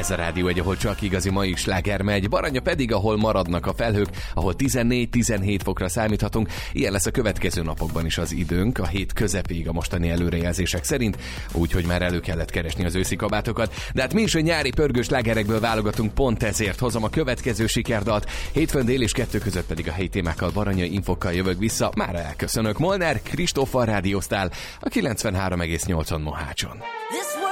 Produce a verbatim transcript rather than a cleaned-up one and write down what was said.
Ez a Rádió egy, ahol csak igazi mai sláger megy, Baranya pedig, ahol maradnak a felhők, ahol tizennégy-tizenhét fokra számíthatunk. Ilyen lesz a következő napokban is az időnk, a hét közepéig a mostani előrejelzések szerint, úgyhogy már elő kellett keresni az őszi kabátokat. De hát mi is a nyári pörgős slágerekből válogatunk, pont ezért hozom a következő sikerdalt. Hétfőn dél és kettő között pedig a helyi témákkal, Baranya infokkal jövök vissza. Mára elköszönök. Molnár Kristóffal rádióztál a kilencvenhárom egész nyolcon Mohácson.